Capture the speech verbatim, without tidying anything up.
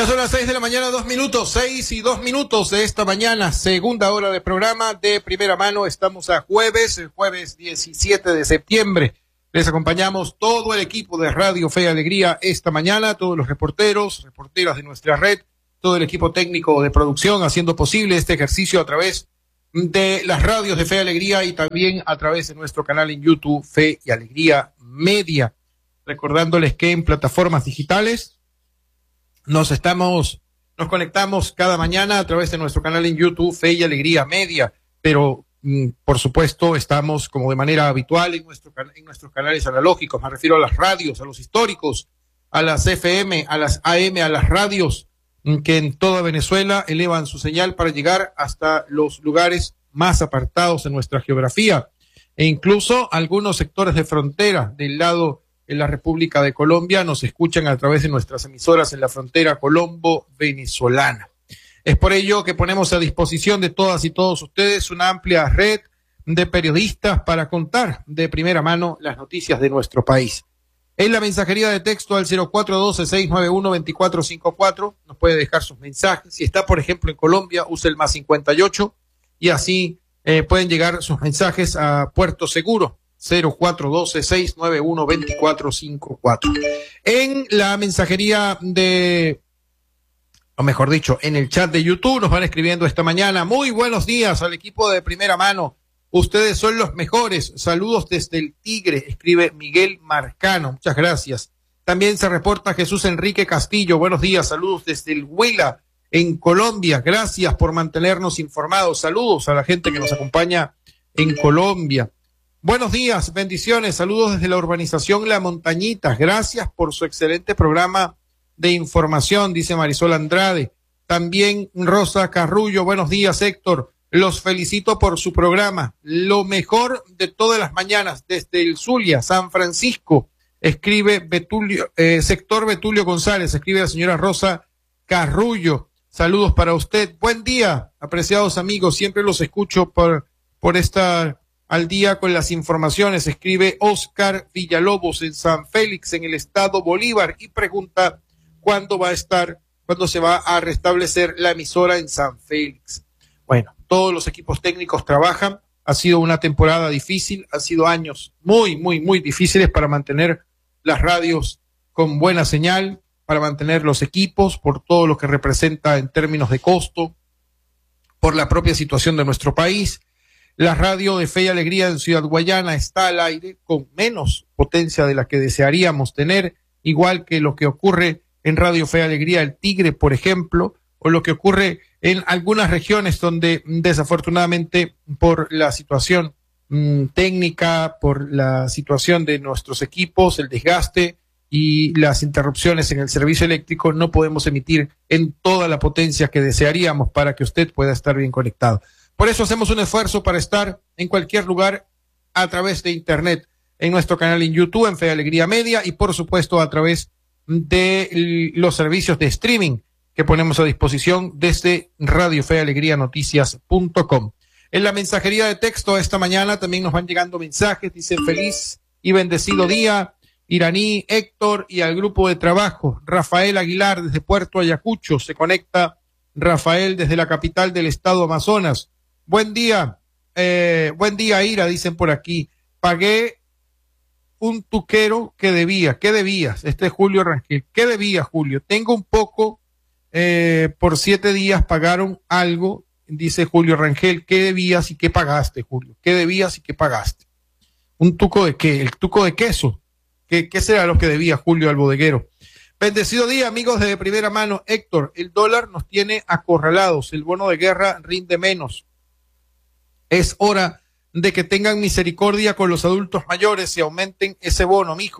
Ya son las seis de la mañana, dos minutos, seis y dos minutos de esta mañana, segunda hora de programa de Primera Mano. Estamos a jueves, el jueves diecisiete de septiembre. Les acompañamos todo el equipo de Radio Fe y Alegría esta mañana, todos los reporteros, reporteras de nuestra red, todo el equipo técnico de producción haciendo posible este ejercicio a través de las radios de Fe y Alegría y también a través de nuestro canal en YouTube, Fe y Alegría Media. Recordándoles que en plataformas digitales nos estamos, nos conectamos cada mañana a través de nuestro canal en YouTube, Fe y Alegría Media, pero mm, por supuesto estamos como de manera habitual en, nuestro, en nuestros canales analógicos, me refiero a las radios, a los históricos, a las F M, a las A M, a las radios mm, que en toda Venezuela elevan su señal para llegar hasta los lugares más apartados en nuestra geografía, e incluso algunos sectores de frontera del lado en la República de Colombia nos escuchan a través de nuestras emisoras en la frontera colombo-venezolana. Es por ello que ponemos a disposición de todas y todos ustedes una amplia red de periodistas para contar de primera mano las noticias de nuestro país. En la mensajería de texto al cero cuatro uno dos, seis nueve uno, dos cuatro cinco cuatro nos puede dejar sus mensajes. Si está, por ejemplo, en Colombia, use el más cincuenta y ocho y así eh, pueden llegar sus mensajes a Puerto Seguro. cero cuatro uno dos, seis nueve uno, dos cuatro cinco cuatro. En la mensajería de, o mejor dicho, en el chat de YouTube nos van escribiendo esta mañana. Muy buenos días al equipo de Primera Mano. Ustedes son los mejores. Saludos desde el Tigre, escribe Miguel Marcano. Muchas gracias. También se reporta Jesús Enrique Castillo. Buenos días. Saludos desde el Huila, en Colombia. Gracias por mantenernos informados. Saludos a la gente que nos acompaña en Colombia. Buenos días, bendiciones, saludos desde la urbanización La Montañita. Gracias por su excelente programa de información, dice Marisol Andrade. También Rosa Carrullo, buenos días, Héctor. Los felicito por su programa. Lo mejor de todas las mañanas, desde el Zulia, San Francisco, escribe Betulio, eh, sector Betulio González, escribe la señora Rosa Carrullo. Saludos para usted. Buen día, apreciados amigos. Siempre los escucho por, por esta... al día con las informaciones, escribe Oscar Villalobos en San Félix, en el estado Bolívar, y pregunta cuándo va a estar, cuándo se va a restablecer la emisora en San Félix. Bueno, todos los equipos técnicos trabajan, ha sido una temporada difícil, han sido años muy, muy, muy difíciles para mantener las radios con buena señal, para mantener los equipos, por todo lo que representa en términos de costo, por la propia situación de nuestro país. La radio de Fe y Alegría en Ciudad Guayana está al aire con menos potencia de la que desearíamos tener, igual que lo que ocurre en Radio Fe y Alegría El Tigre, por ejemplo, o lo que ocurre en algunas regiones donde desafortunadamente por la situación mmm, técnica, por la situación de nuestros equipos, el desgaste y las interrupciones en el servicio eléctrico, no podemos emitir en toda la potencia que desearíamos para que usted pueda estar bien conectado. Por eso hacemos un esfuerzo para estar en cualquier lugar a través de Internet, en nuestro canal en YouTube, en Fe y Alegría Media, y por supuesto a través de los servicios de streaming que ponemos a disposición desde Radio Fe y Alegría Noticias punto com. En la mensajería de texto esta mañana también nos van llegando mensajes, dicen feliz y bendecido día, Iraní, Héctor y al grupo de trabajo. Rafael Aguilar desde Puerto Ayacucho, se conecta Rafael desde la capital del estado Amazonas. Buen día, eh, buen día, Ira, dicen por aquí. Pagué un tuquero que debía. ¿Qué debías? Este es Julio Rangel. ¿Qué debía, Julio? Tengo un poco, eh, por siete días pagaron algo, dice Julio Rangel. ¿Qué debías y qué pagaste, Julio? ¿Qué debías y qué pagaste? ¿Un tuco de qué? ¿El tuco de queso? ¿Qué, qué será lo que debía Julio al bodeguero? Bendecido día, amigos de Primera Mano. Héctor, el dólar nos tiene acorralados. El bono de guerra rinde menos. Es hora de que tengan misericordia con los adultos mayores y aumenten ese bono, mijo.